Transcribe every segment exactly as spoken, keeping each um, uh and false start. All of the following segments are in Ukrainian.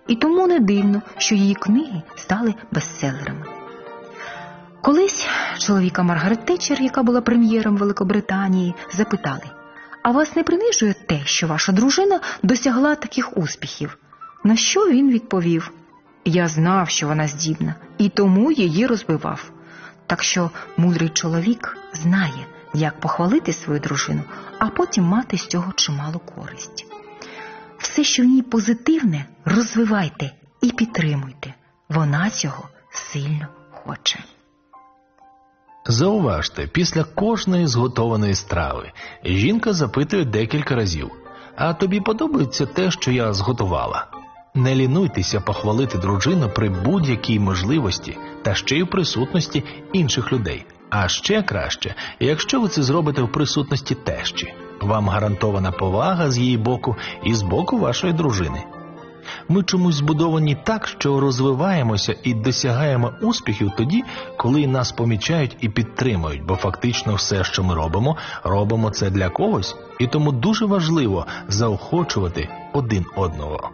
І тому не дивно, що її книги стали бестселерами. Колись чоловіка Маргарет Тетчер, яка була прем'єром Великобританії, запитали: «А вас не принижує те, що ваша дружина досягла таких успіхів?» На що він відповів: «Я знав, що вона здібна, і тому її розвивав». Так що мудрий чоловік знає, як похвалити свою дружину, а потім мати з цього чималу користь. Все, що в ній позитивне, розвивайте і підтримуйте. Вона цього сильно хоче. Зауважте, після кожної зготованої страви жінка запитує декілька разів: «А тобі подобається те, що я зготувала?» Не лінуйтеся похвалити дружину при будь-якій можливості та ще й у присутності інших людей. А ще краще, якщо ви це зробите в присутності тещі. Вам гарантована повага з її боку і з боку вашої дружини. Ми чомусь збудовані так, що розвиваємося і досягаємо успіхів тоді, коли нас помічають і підтримують, бо фактично все, що ми робимо, робимо це для когось, і тому дуже важливо заохочувати один одного.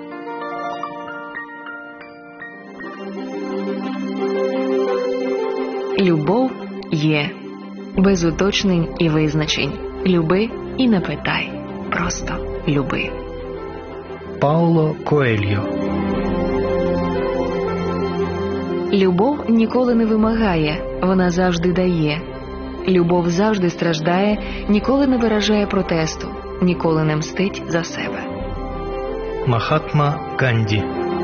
Любов є. Без уточнень і визначень. Люби і не питай. Просто люби. Пауло Коельо. Любов ніколи не вимагає, вона завжди дає. Любов завжди страждає, ніколи не виражає протесту, ніколи не мстить за себе. Махатма Ганді.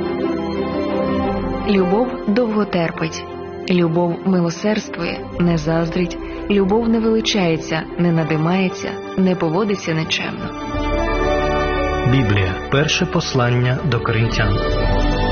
Любов довго терпить. Любов милосердствує, не заздрить. Любов не величається, не надимається, не поводиться нечемно. Біблія. Перше послання до Коринтян.